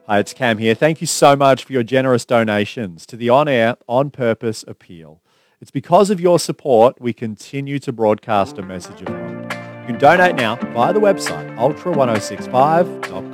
Hi, it's Cam here. Thank you so much for your generous donations to the On Air, On Purpose appeal. It's because of your support we continue to broadcast a message of hope. You can donate now via the website ultra1065.com.